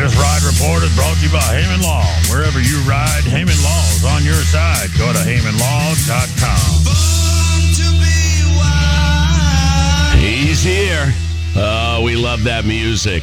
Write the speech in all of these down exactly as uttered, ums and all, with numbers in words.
This ride report is brought to you by Heyman Law. Wherever you ride, Heyman Law is on your side. Go to Heyman Law dot com. He's here. Oh, we love that music.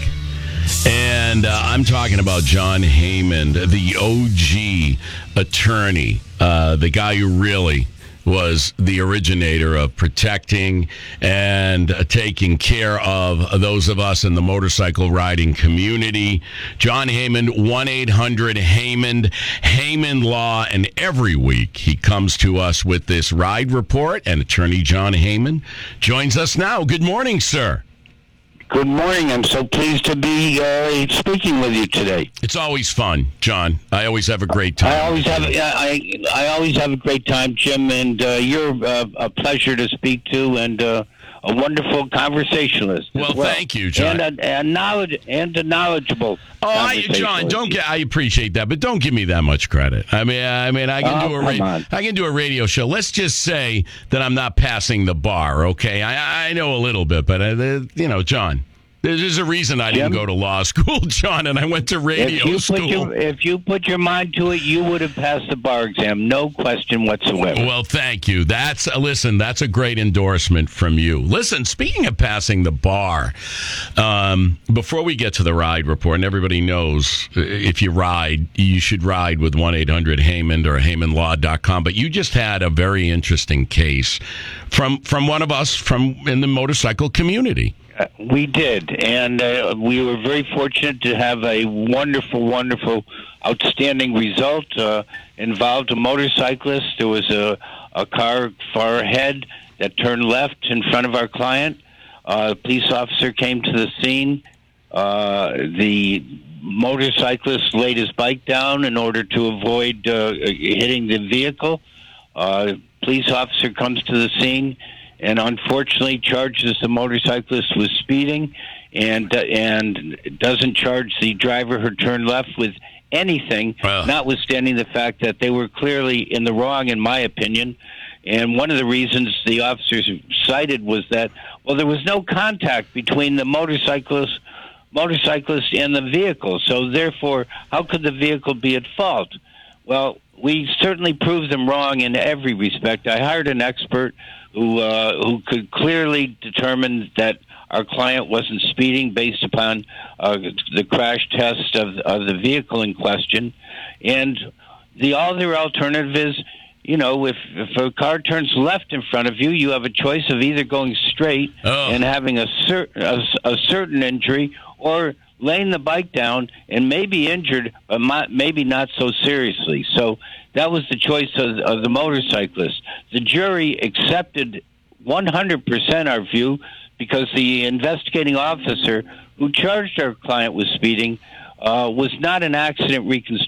And uh, I'm talking about Jon Heyman, the O G attorney, uh, the guy who really was the originator of protecting and uh, taking care of those of us in the motorcycle riding community. Jon Heyman, one eight hundred Heyman, Heyman Law, and every week he comes to us with this ride report, and attorney Jon Heyman joins us now. Good morning, sir. Good morning. I'm so pleased to be uh, speaking with you today. It's always fun, John. I always have a great time. I always have. I I always have a great time, Jim. And uh, you're uh, a pleasure to speak to, and uh, a wonderful conversationalist. Well, well, thank you, John. And a, a knowledge and a knowledgeable. Oh, I, John, don't get. I appreciate that, but don't give me that much credit. I mean, I mean, I can oh, do a ra- I can do a radio show. Let's just say that I'm not passing the bar. Okay, I I know a little bit, but uh, you know, John. There's a reason I didn't Jim? go to law school, John, and I went to radio if you school. Put your, if you put your mind to it, you would have passed the bar exam, no question whatsoever. Well, thank you. That's uh, listen. That's a great endorsement from you. Listen, speaking of passing the bar, um, before we get to the ride report, and everybody knows if you ride, you should ride with one eight hundred Heyman or Heyman Law dot com. But you just had a very interesting case from from one of us from in the motorcycle community. Uh, we did, and uh, we were very fortunate to have a wonderful, wonderful, outstanding result. Uh, involved a motorcyclist. There was a, a car far ahead that turned left in front of our client. Uh, a police officer came to the scene. Uh, the motorcyclist laid his bike down in order to avoid uh, hitting the vehicle. Uh, police officer comes to the scene and unfortunately charges the motorcyclist with speeding, and uh, and doesn't charge the driver who turned left with anything, well. notwithstanding the fact that they were clearly in the wrong, in my opinion. And one of the reasons the officers cited was that, well, there was no contact between the motorcyclist, motorcyclist and the vehicle, so therefore, how could the vehicle be at fault? Well, we certainly proved them wrong in every respect. I hired an expert who uh, who could clearly determine that our client wasn't speeding based upon uh, the crash test of, of the vehicle in question. And the other alternative is, you know, if, if a car turns left in front of you, you have a choice of either going straight oh. and having a, cer- a, a certain injury, or laying the bike down and maybe injured, but maybe not so seriously. So that was the choice of, of the motorcyclist. The jury accepted one hundred percent our view, because the investigating officer who charged our client with speeding uh, was not an accident reconstruction